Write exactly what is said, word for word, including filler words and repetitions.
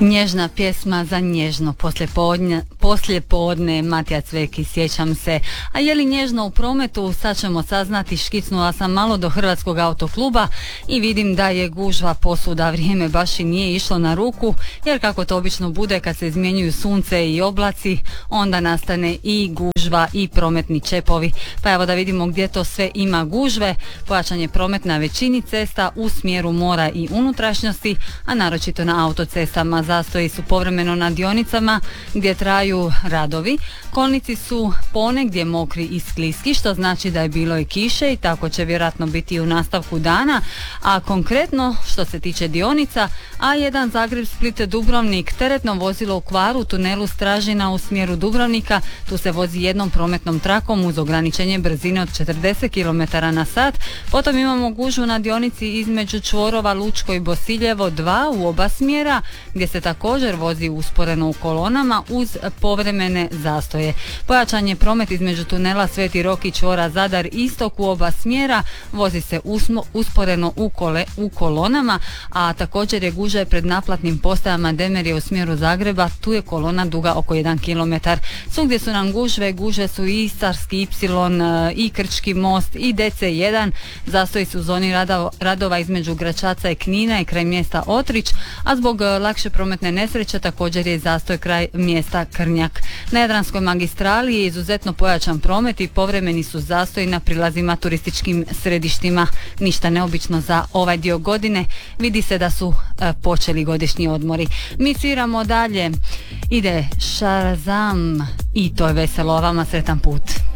Nježna pjesma za nježno poslijepodne, poslijepodne Matija Cveki, sjećam se. A je li nježno u prometu, sad ćemo saznati. Škicnula sam malo do Hrvatskog autokluba i vidim da je gužva posuda, vrijeme baš i nije išlo na ruku, jer kako to obično bude kad se izmjenjuju sunce i oblaci, onda nastane i gužva i prometni čepovi. Pa evo da vidimo gdje to sve ima gužve. Pojačan je promet na većini cesta u smjeru mora i unutrašnjosti, a naročito na autocestama. Zastoji su povremeno na dionicama gdje traju radovi. Kolnici su ponegdje mokri i skliski, što znači da je bilo i kiše i tako će vjerojatno biti i u nastavku dana. A konkretno što se tiče dionica, A jedan Zagreb, Split, Dubrovnik, teretno vozilo u kvaru u tunelu Stražina u smjeru Dubrovnika. Tu se vozi jednom prometnom trakom uz ograničenje brzine od četrdeset kilometara na sat. Potom imamo gužvu na dionici između čvorova Lučko i Bosiljevo dva u oba smjera, gdje se također vozi usporeno u kolonama uz povremene zastoje. Pojačan je promet između tunela Sveti Rok i čvora Zadar Istok u oba smjera, vozi se usmo, usporeno u, kole, u kolonama, a također je gužva pred naplatnim postajama Demerije u smjeru Zagreba. Tu je kolona duga oko jedan kilometar. Svugdje su nam gužve, gužve su i Istarski Ipsilon, i Krčki most, i D C jedan. Zastoji su u zoni radova između Gračaca i Knina i kraj mjesta Otrić, a zbog lakše prometne nesreće također je zastoj kraj mjesta Krnjak. Na Jadranskoj magistrali je izuzetno pojačan promet i povremeni su zastoji na prilazima turističkim središtima. Ništa neobično za ovaj dio godine. Vidi se da su e, počeli godišnji odmori. Mi sviramo dalje. Ide Šarazam i to je veselo, a vama sretan put.